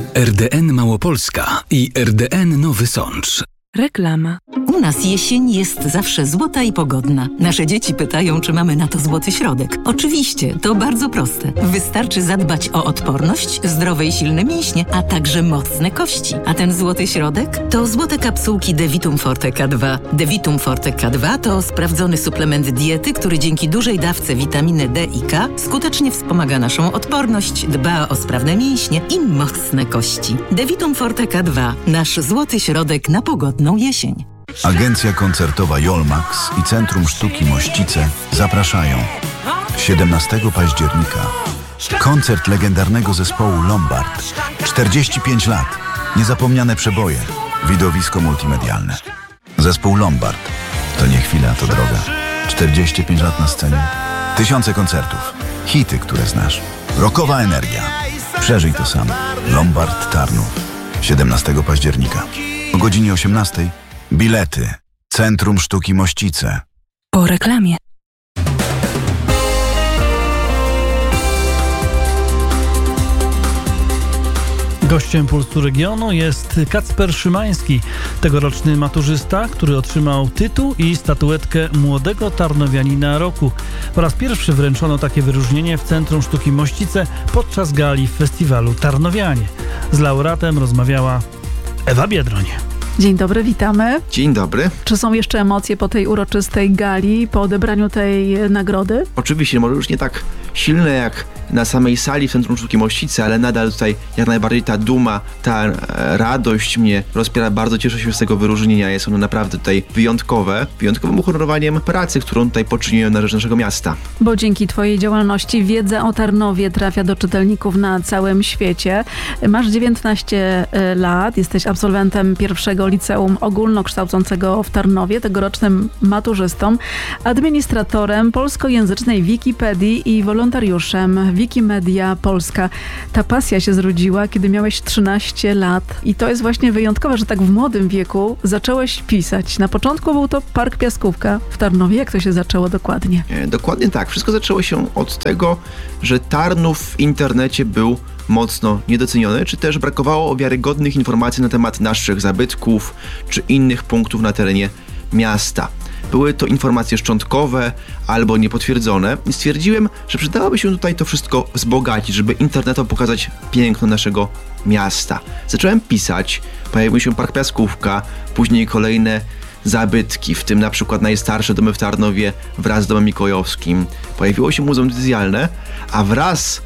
RDN Małopolska i RDN Nowy Sącz. Reklama. U nas jesień jest zawsze złota i pogodna. Nasze dzieci pytają, czy mamy na to złoty środek. Oczywiście, to bardzo proste. Wystarczy zadbać o odporność, zdrowe i silne mięśnie, a także mocne kości. A ten złoty środek? To złote kapsułki Devitum Forte K2. Devitum Forte K2 to sprawdzony suplement diety, który dzięki dużej dawce witaminy D i K skutecznie wspomaga naszą odporność, dba o sprawne mięśnie i mocne kości. Devitum Forte K2. Nasz złoty środek na pogodną jesień. Agencja koncertowa Jolmax i Centrum Sztuki Mościce zapraszają 17 października. Koncert legendarnego zespołu Lombard. 45 lat. Niezapomniane przeboje. Widowisko multimedialne. Zespół Lombard. To nie chwila, to droga. 45 lat na scenie. Tysiące koncertów. Hity, które znasz. Rockowa energia. Przeżyj to sam. Lombard Tarnów. 17 października. O godzinie 18:00 bilety. Centrum Sztuki Mościce. Po reklamie. Gościem Pulsu Regionu jest Kacper Szymański, tegoroczny maturzysta, który otrzymał tytuł i statuetkę Młodego Tarnowianina Roku. Po raz pierwszy wręczono takie wyróżnienie w Centrum Sztuki Mościce podczas gali w festiwalu Tarnowianie. Z laureatem rozmawiała Ewa Biedroń. Dzień dobry, witamy. Dzień dobry. Czy są jeszcze emocje po tej uroczystej gali, po odebraniu tej nagrody? Oczywiście, może już nie tak silne jak na samej sali w Centrum Sztuki Mościce, ale nadal tutaj jak najbardziej ta duma, ta radość mnie rozpiera. Bardzo cieszę się z tego wyróżnienia. Jest ono naprawdę tutaj wyjątkowe. Wyjątkowym uhonorowaniem pracy, którą tutaj poczyniłem na rzecz naszego miasta. Bo dzięki twojej działalności wiedza o Tarnowie trafia do czytelników na całym świecie. Masz 19 lat, jesteś absolwentem pierwszego liceum ogólnokształcącego w Tarnowie, tegorocznym maturzystą, administratorem polskojęzycznej Wikipedii i wolontariuszem Wikimedia Polska. Ta pasja się zrodziła, kiedy miałeś 13 lat i to jest właśnie wyjątkowe, że tak w młodym wieku zacząłeś pisać. Na początku był to Park Piaskówka w Tarnowie. Jak to się zaczęło dokładnie? Dokładnie tak. Wszystko zaczęło się od tego, że Tarnów w internecie był mocno niedoceniony, czy też brakowało wiarygodnych informacji na temat naszych zabytków, czy innych punktów na terenie miasta. Były to informacje szczątkowe albo niepotwierdzone i stwierdziłem, że przydałoby się tutaj to wszystko wzbogacić, żeby internetom pokazać piękno naszego miasta. Zacząłem pisać, pojawił się Park Piaskówka, później kolejne zabytki, w tym na przykład najstarsze domy w Tarnowie wraz z domem mikołajowskim. Pojawiło się Muzeum Diecezjalne, a wraz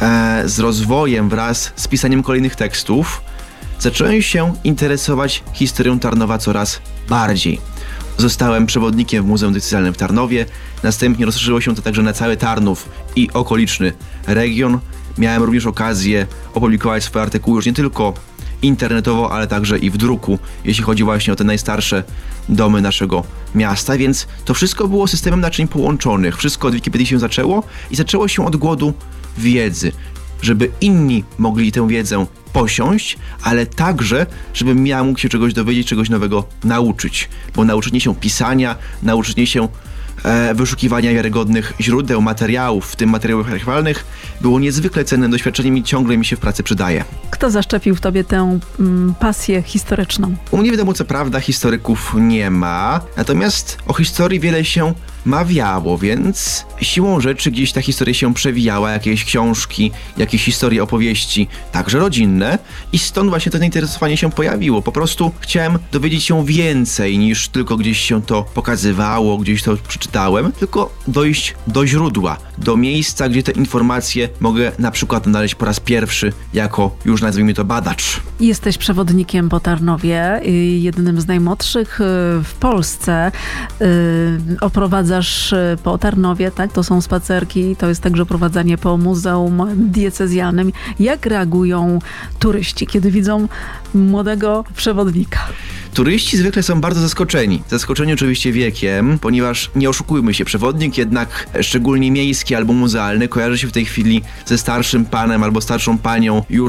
z rozwojem, wraz z pisaniem kolejnych tekstów zacząłem się interesować historią Tarnowa coraz bardziej. Zostałem przewodnikiem w Muzeum Diecezjalnym w Tarnowie, następnie rozszerzyło się to także na cały Tarnów i okoliczny region. Miałem również okazję opublikować swoje artykuły już nie tylko internetowo, ale także i w druku, jeśli chodzi właśnie o te najstarsze domy naszego miasta, więc to wszystko było systemem naczyń połączonych. Wszystko od Wikipedii się zaczęło i zaczęło się od głodu wiedzy, żeby inni mogli tę wiedzę posiąść, ale także, żebym ja mógł się czegoś dowiedzieć, czegoś nowego nauczyć, bo nauczenie się pisania, nauczenie się wyszukiwania wiarygodnych źródeł, materiałów, w tym materiałów archiwalnych, było niezwykle cennym doświadczeniem i ciągle mi się w pracy przydaje. Kto zaszczepił w tobie tę pasję historyczną? U mnie wiadomo, co prawda historyków nie ma, natomiast o historii wiele się mawiało, więc siłą rzeczy gdzieś ta historia się przewijała, jakieś książki, jakieś historie, opowieści, także rodzinne, i stąd właśnie to zainteresowanie się pojawiło. Po prostu chciałem dowiedzieć się więcej niż tylko gdzieś się to pokazywało, gdzieś to przeczytałem, tylko dojść do źródła, do miejsca, gdzie te informacje mogę na przykład znaleźć po raz pierwszy jako, już nazwijmy to, badacz. Jesteś przewodnikiem po Tarnowie, jednym z najmłodszych w Polsce. Oprowadzasz po Tarnowie, tak? To są spacerki, to jest także prowadzenie po Muzeum Diecezjalnym. Jak reagują turyści, kiedy widzą młodego przewodnika? Turyści zwykle są bardzo zaskoczeni. Zaskoczeni oczywiście wiekiem, ponieważ nie oszukujmy się, przewodnik jednak szczególnie miejski albo muzealny kojarzy się w tej chwili ze starszym panem albo starszą panią już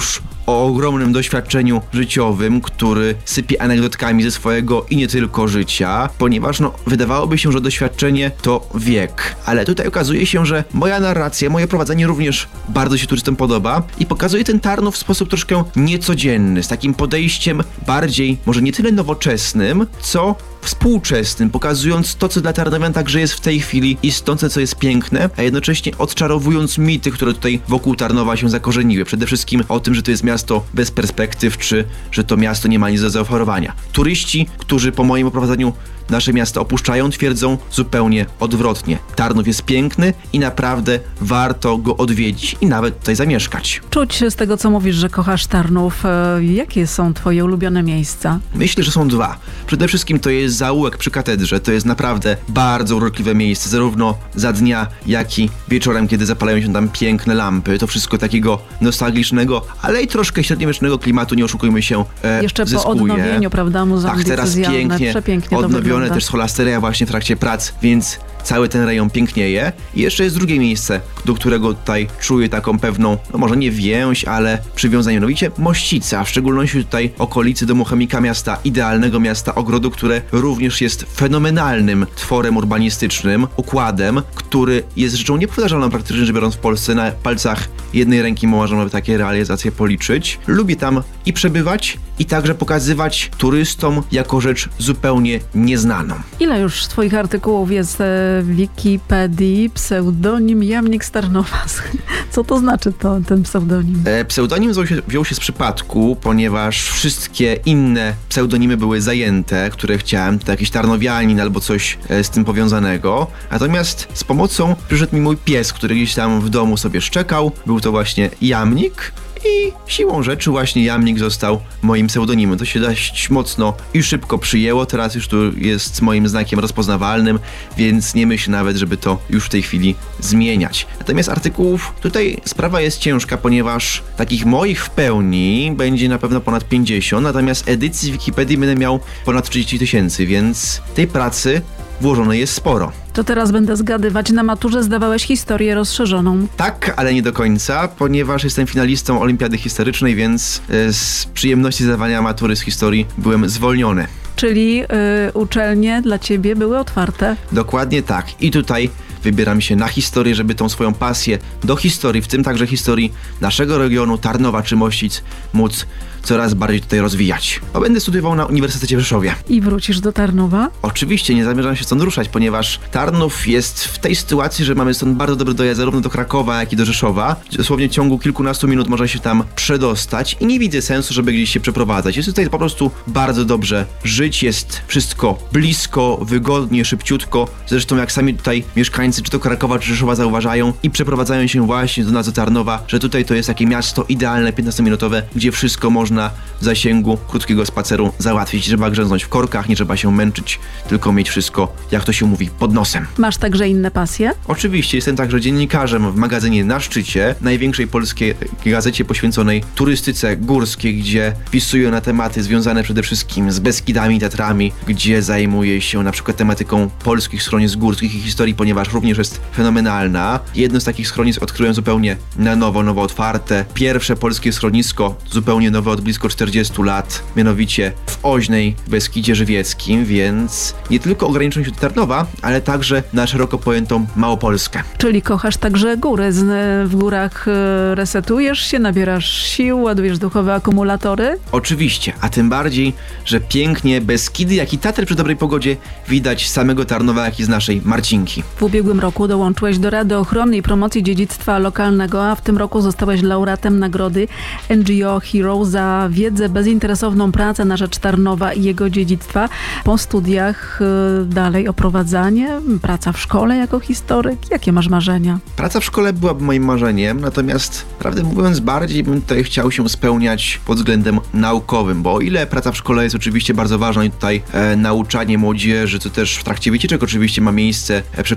o ogromnym doświadczeniu życiowym, który sypie anegdotkami ze swojego i nie tylko życia, ponieważ wydawałoby się, że doświadczenie to wiek. Ale tutaj okazuje się, że moja narracja, moje prowadzenie również bardzo się turystom podoba i pokazuje ten Tarnów w sposób troszkę niecodzienny, z takim podejściem bardziej, może nie tyle nowoczesnym, co współczesnym, pokazując to, co dla Tarnowian także jest w tej chwili istotne, co jest piękne, a jednocześnie odczarowując mity, które tutaj wokół Tarnowa się zakorzeniły. Przede wszystkim o tym, że to jest miasto bez perspektyw, czy że to miasto nie ma nic do zaoferowania. Turyści, którzy po moim oprowadzeniu nasze miasto opuszczają, twierdzą zupełnie odwrotnie. Tarnów jest piękny i naprawdę warto go odwiedzić i nawet tutaj zamieszkać. Czuć z tego, co mówisz, że kochasz Tarnów. Jakie są twoje ulubione miejsca? Myślę, że są dwa. Przede wszystkim to jest zaułek przy katedrze. To jest naprawdę bardzo urokliwe miejsce, zarówno za dnia, jak i wieczorem, kiedy zapalają się tam piękne lampy. To wszystko takiego nostalgicznego, ale i troszkę średniowiecznego klimatu, nie oszukujmy się, jeszcze zyskuje. Po odnowieniu, prawda, muzeum tak, teraz pięknie odnowione też scholasteria właśnie w trakcie prac, więc cały ten rejon pięknieje. I jeszcze jest drugie miejsce, do którego tutaj czuję taką pewną, może nie więź, ale przywiązanie, mianowicie Mościce, a w szczególności tutaj okolicy Domu Chemika Miasta, idealnego miasta ogrodu, które również jest fenomenalnym tworem urbanistycznym, układem, który jest rzeczą niepowtarzalną praktycznie rzecz biorąc w Polsce. Na palcach jednej ręki możemy takie realizacje policzyć. Lubię tam i przebywać, i także pokazywać turystom jako rzecz zupełnie nieznaną. Ile już twoich artykułów jest w Wikipedii pseudonim Jamnik z Tarnowa? Co to znaczy ten pseudonim? Pseudonim wziął się z przypadku, ponieważ wszystkie inne pseudonimy były zajęte, które chciałem, to jakiś tarnowianin albo coś z tym powiązanego. Natomiast z pomocą przyszedł mi mój pies, który gdzieś tam w domu sobie szczekał. Był to właśnie Jamnik. I siłą rzeczy właśnie Jamnik został moim pseudonimem. To się dość mocno i szybko przyjęło. Teraz już tu jest moim znakiem rozpoznawalnym, więc nie myślę nawet, żeby to już w tej chwili zmieniać. Natomiast artykułów, tutaj sprawa jest ciężka, ponieważ takich moich w pełni będzie na pewno ponad 50, natomiast edycji z Wikipedii będę miał ponad 30 000, więc tej pracy włożone jest sporo. To teraz będę zgadywać. Na maturze zdawałeś historię rozszerzoną. Tak, ale nie do końca, ponieważ jestem finalistą Olimpiady Historycznej, więc z przyjemności zdawania matury z historii byłem zwolniony. Czyli uczelnie dla ciebie były otwarte. Dokładnie tak. I tutaj wybieram się na historię, żeby tą swoją pasję do historii, w tym także historii naszego regionu, Tarnowa czy Mościc, móc coraz bardziej tutaj rozwijać. Bo będę studiował na Uniwersytecie w Rzeszowie. I wrócisz do Tarnowa? Oczywiście, nie zamierzam się stąd ruszać, ponieważ Tarnów jest w tej sytuacji, że mamy stąd bardzo dobry dojazd zarówno do Krakowa, jak i do Rzeszowa. Dosłownie w ciągu kilkunastu minut można się tam przedostać i nie widzę sensu, żeby gdzieś się przeprowadzać. Jest tutaj po prostu bardzo dobrze żyć, jest wszystko blisko, wygodnie, szybciutko. Zresztą jak sami tutaj mieszkańcy czy to Krakowa, czy Rzeszowa zauważają i przeprowadzają się właśnie do nas do Tarnowa, że tutaj to jest takie miasto idealne, 15-minutowe, gdzie wszystko można w zasięgu krótkiego spaceru załatwić. Trzeba grzęznąć w korkach, nie trzeba się męczyć, tylko mieć wszystko, jak to się mówi, pod nosem. Masz także inne pasje? Oczywiście, jestem także dziennikarzem w magazynie Na Szczycie, największej polskiej gazecie poświęconej turystyce górskiej, gdzie pisuję na tematy związane przede wszystkim z Beskidami, Tatrami, gdzie zajmuję się na przykład tematyką polskich schronisk górskich i historii, ponieważ również jest fenomenalna. Jedno z takich schronisk odkryłem zupełnie na nowo otwarte. Pierwsze polskie schronisko, zupełnie nowe od blisko 40 lat, mianowicie w Oźnej, w Beskidzie Żywieckim, więc nie tylko ograniczam się do Tarnowa, ale także na szeroko pojętą Małopolskę. Czyli kochasz także góry. W górach resetujesz się, nabierasz sił, ładujesz duchowe akumulatory? Oczywiście, a tym bardziej, że pięknie Beskidy, jak i Tatry przy dobrej pogodzie widać z samego Tarnowa, jak i z naszej Marcinki. W ubiegłym roku dołączyłeś do Rady Ochrony i Promocji Dziedzictwa Lokalnego, a w tym roku zostałeś laureatem nagrody NGO Hero za wiedzę, bezinteresowną pracę na rzecz Tarnowa i jego dziedzictwa. Po studiach dalej oprowadzanie, praca w szkole jako historyk. Jakie masz marzenia? Praca w szkole byłaby moim marzeniem, natomiast prawdę mówiąc bardziej bym tutaj chciał się spełniać pod względem naukowym, bo o ile praca w szkole jest oczywiście bardzo ważna i tutaj nauczanie młodzieży, to też w trakcie wycieczek oczywiście ma miejsce przekazywanie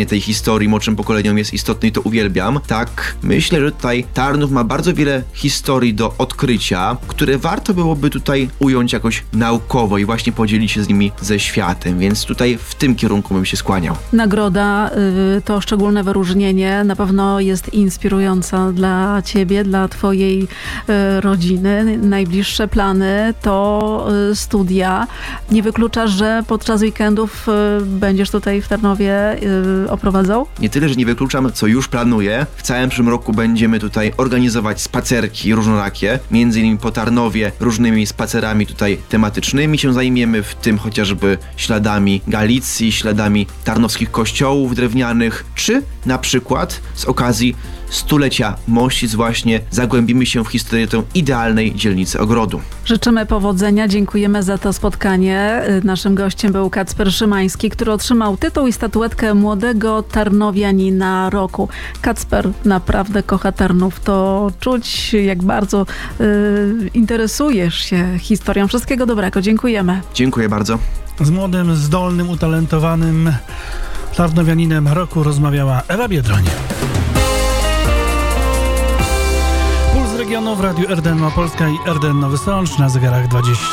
przekazywanie tej historii młodszym pokoleniom jest istotne i to uwielbiam. Tak, myślę, że tutaj Tarnów ma bardzo wiele historii do odkrycia, które warto byłoby tutaj ująć jakoś naukowo i właśnie podzielić się z nimi ze światem, więc tutaj w tym kierunku bym się skłaniał. Nagroda to szczególne wyróżnienie, na pewno jest inspirująca dla ciebie, dla twojej rodziny. Najbliższe plany to studia. Nie wykluczasz, że podczas weekendów będziesz tutaj w Tarnowie oprowadzał? Nie tyle, że nie wykluczam, co już planuję. W całym przyszłym roku będziemy tutaj organizować spacerki różnorakie, między innymi po Tarnowie różnymi spacerami tutaj tematycznymi się zajmiemy, w tym chociażby śladami Galicji, śladami tarnowskich kościołów drewnianych, czy na przykład z okazji stulecia Mościc właśnie zagłębimy się w historię tę idealnej dzielnicy Ogrodu. Życzymy powodzenia, dziękujemy za to spotkanie. Naszym gościem był Kacper Szymański, który otrzymał tytuł i statuetkę Młodego Tarnowianina Roku. Kacper naprawdę kocha Tarnów. To czuć, jak bardzo interesujesz się historią. Wszystkiego dobrego. Dziękujemy. Dziękuję bardzo. Z młodym, zdolnym, utalentowanym Tarnowianinem Roku rozmawiała Ewa Biedroń. Puls regionu w Radiu RDN Małopolska i RDN Nowy Sącz na zegarach 20.